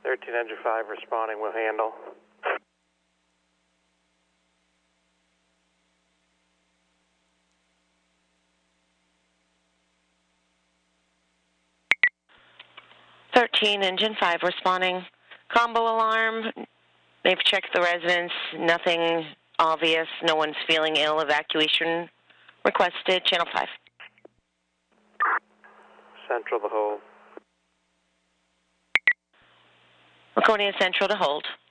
13 Engine 5 responding, will handle. Engine 5 responding. Combo alarm. They've checked the residence. Nothing obvious. No one's feeling ill. Evacuation requested. Channel 5. Central to hold. Laconia Central to hold.